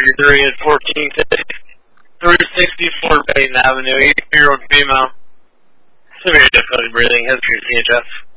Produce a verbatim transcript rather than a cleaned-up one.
thirty-three at fourteen fifty. three sixty-four Baden Avenue, eighty-year-old female. Severe difficulty breathing, history C H F.